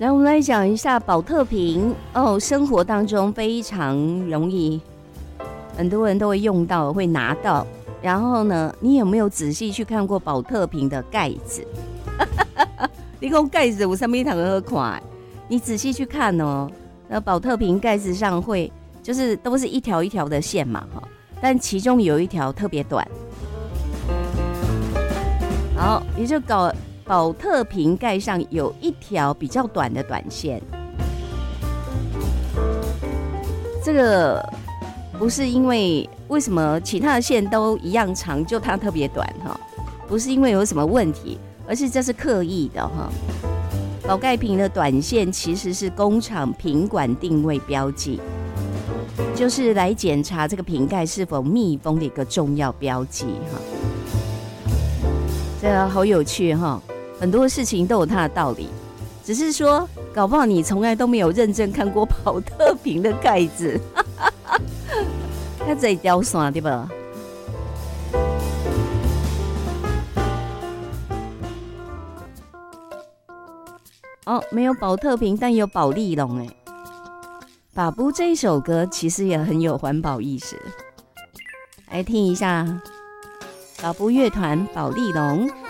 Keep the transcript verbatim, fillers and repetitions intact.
来，我们来讲一下保特瓶哦，生活当中非常容易，很多人都会用到，会拿到。然后呢，你有没有仔细去看过保特瓶的盖子？你讲盖子有什么堂好看？你仔细去看哦，那保特瓶盖子上会就是都是一条一条的线嘛，哈，但其中有一条特别短。好，也就搞保特瓶盖上有一条比较短的短线，这个不是因为为什么其他的线都一样长，就它特别短哈，不是因为有什么问题，而是这是刻意的哈。保盖瓶的短线其实是工厂品管定位标记，就是来检查这个瓶盖是否密封的一个重要标记哈。这好有趣哈，很多事情都有它的道理，只是说搞不好你从来都没有认真看过保特瓶的盖子，它这雕线对吧？哦，没有保特瓶，但有保丽龙哎。法布这一首歌其实也很有环保意识，来听一下法布乐团保丽龙。